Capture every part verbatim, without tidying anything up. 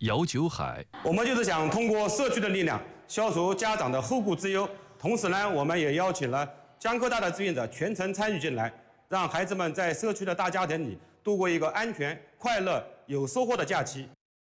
姚九海。 我们就是想通过社区的力量，消除家长的后顾之忧。同时呢，我们也邀请了江科大的志愿者全程参与进来，让孩子们在社区的大家庭里度过一个安全、快乐、有收获的假期。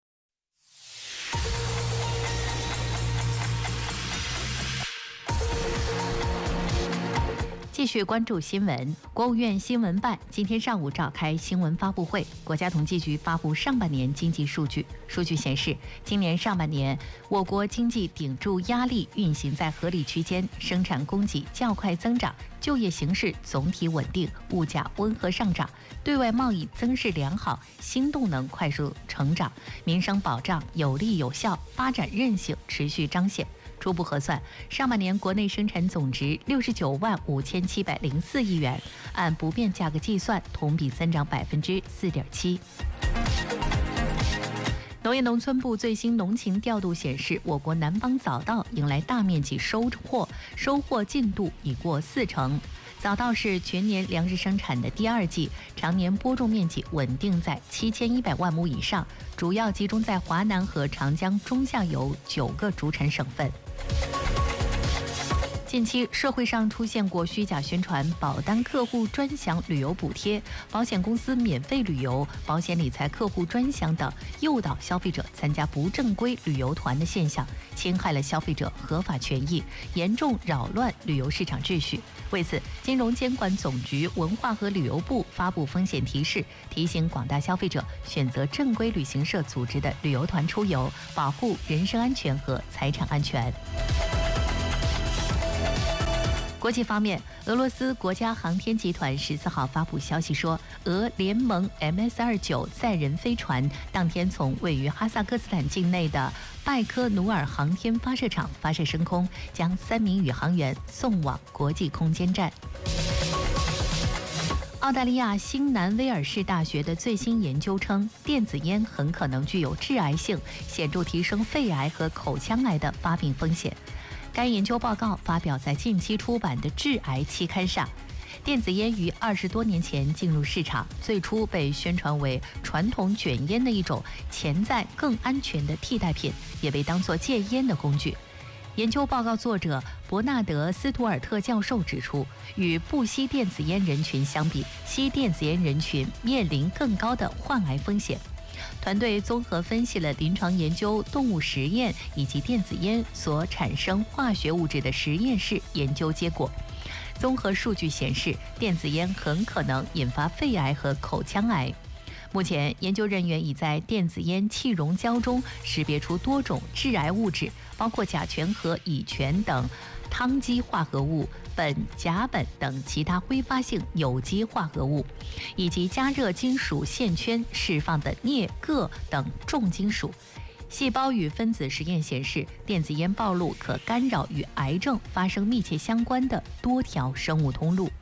继续关注新闻。国务院新闻办今天上午召开新闻发布会，国家统计局发布上半年经济数据。数据显示，今年上半年我国经济顶住压力运行在合理区间，生产供给较快增长，就业形势总体稳定，物价温和上涨，对外贸易增势良好，新动能快速成长，民生保障有力有效，发展韧性持续彰显。初步核算，上半年国内生产总值六十九万五千七百零四亿元，按不变价格计算，同比增长百分之四点七。农业农村部最新农情调度显示，我国南方早稻迎来大面积收获，收获进度已过四成。早稻是全年粮食生产的第二季，常年播种面积稳定在七千一百万亩以上，主要集中在华南和长江中下游九个主产省份。近期社会上出现过虚假宣传保单客户专享旅游补贴、保险公司免费旅游、保险理财客户专享等，诱导消费者参加不正规旅游团的现象，侵害了消费者合法权益，严重扰乱旅游市场秩序。为此，金融监管总局文化和旅游部发布风险提示，提醒广大消费者选择正规旅行社组织的旅游团出游，保护人身安全和财产安全。国际方面，俄罗斯国家航天集团十四号发布消息说，俄联盟 M S 二十九载人飞船当天从位于哈萨克斯坦境内的拜科努尔航天发射场发射升空，将三名宇航员送往国际空间站。澳大利亚新南威尔士大学的最新研究称，电子烟很可能具有致癌性，显著提升肺癌和口腔癌的发病风险。该研究报告发表在近期出版的《致癌》期刊上。电子烟于二十多年前进入市场，最初被宣传为传统卷烟的一种潜在更安全的替代品，也被当作戒烟的工具。研究报告作者伯纳德·斯图尔特教授指出，与不吸电子烟人群相比，吸电子烟人群面临更高的患癌风险。团队综合分析了临床研究、动物实验以及电子烟所产生化学物质的实验室研究结果。综合数据显示，电子烟很可能引发肺癌和口腔癌。目前，研究人员已在电子烟气溶胶中识别出多种致癌物质，包括甲醛和乙醛等羟基化合物、苯、甲苯等其他挥发性有机化合物，以及加热金属线圈释放的镍、铬等重金属。细胞与分子实验显示，电子烟暴露可干扰与癌症发生密切相关的多条生物通路。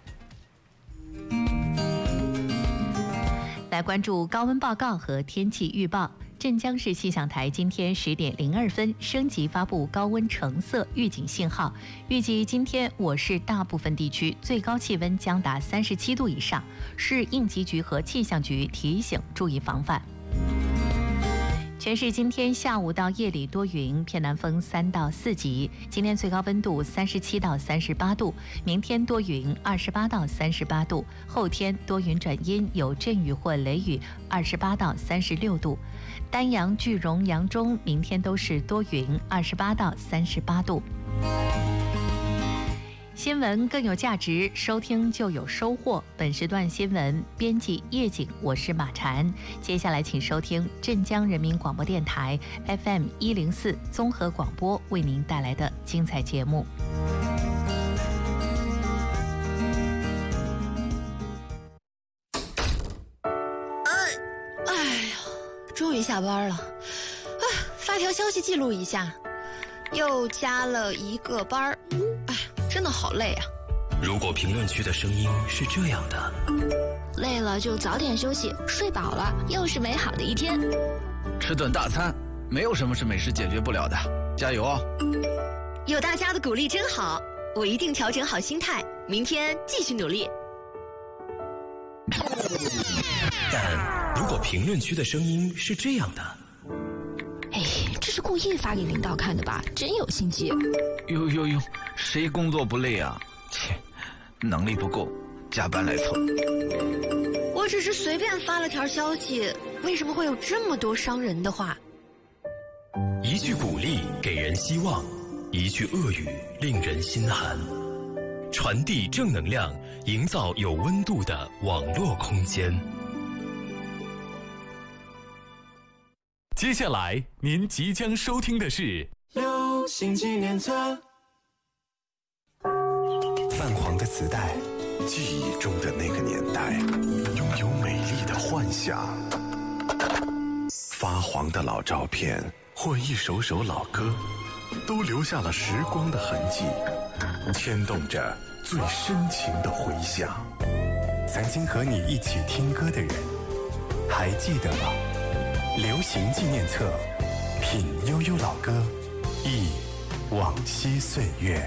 来关注高温报告和天气预报。镇江市气象台今天十点零二分升级发布高温橙色预警信号，预计今天我市大部分地区最高气温将达三十七度以上，市应急局和气象局提醒注意防范。全市今天下午到夜里多云，偏南风三到四级。今天最高温度三十七到三十八度，明天多云，二十八到三十八度。后天多云转阴，有阵雨或雷雨，二十八到三十六度。丹阳、句容、扬中明天都是多云，二十八到三十八度。新闻更有价值，收听就有收获。本时段新闻编辑叶景，我是马婵。接下来请收听镇江人民广播电台 F M 一零四综合广播为您带来的精彩节目。 哎呀，终于下班了啊！发条消息记录一下，又加了一个班儿。哎，真的好累啊！ 如果评论区的声音是这样的， 累了就早点休息，睡饱了又是美好的一天。 吃顿大餐，没有什么是美食解决不了的，加油哦！ 有大家的鼓励真好，我一定调整好心态，明天继续努力。 但如果评论区的声音是这样的， 是故意发给领导看的吧？真有心机。 呦呦呦，谁工作不累啊？切，能力不够，加班来凑。 我只是随便发了条消息，为什么会有这么多伤人的话？ 一句鼓励给人希望，一句恶语令人心寒。传递正能量，营造有温度的网络空间。 接下来您即将收听的是流行纪念册。 泛黄的磁带，记忆中的那个年代，拥有美丽的幻想。发黄的老照片或一首首老歌，都留下了时光的痕迹，牵动着最深情的回响。曾经和你一起听歌的人，还记得吗？流行纪念册，品悠悠老歌，忆往昔岁月。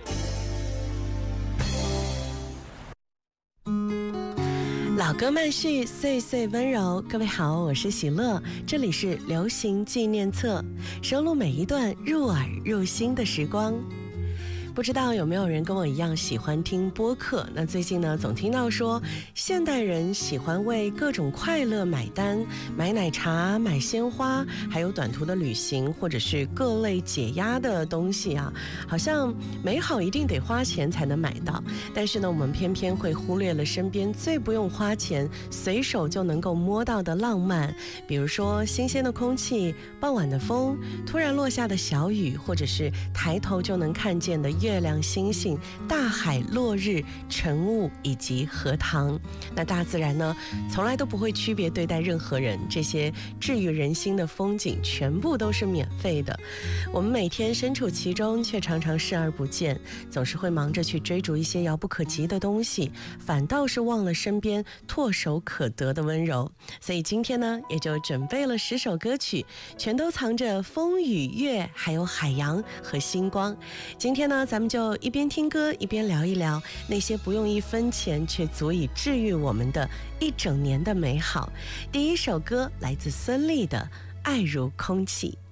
老歌慢叙，岁岁温柔。各位好，我是喜乐，这里是流行纪念册，收录每一段入耳入心的时光。不知道有没有人跟我一样喜欢听播客？那最近呢，总听到说现代人喜欢为各种快乐买单，买奶茶、买鲜花，还有短途的旅行，或者是各类解压的东西啊，好像美好一定得花钱才能买到。但是呢，我们偏偏会忽略了身边最不用花钱、随手就能够摸到的浪漫，比如说新鲜的空气、傍晚的风、突然落下的小雨，或者是抬头就能看见的月亮、星星、大海、落日、晨雾以及荷塘。那大自然呢，从来都不会区别对待任何人，这些治愈人心的风景全部都是免费的。我们每天身处其中，却常常视而不见，总是会忙着去追逐一些遥不可及的东西，反倒是忘了身边唾手可得的温柔。所以今天呢，也就准备了十首歌曲，全都藏着风雨月，还有海洋和星光。今天呢，咱们就一边听歌一边聊一聊那些不用一分钱却足以治愈我们的一整年的美好。第一首歌来自孙俪的《爱如空气》。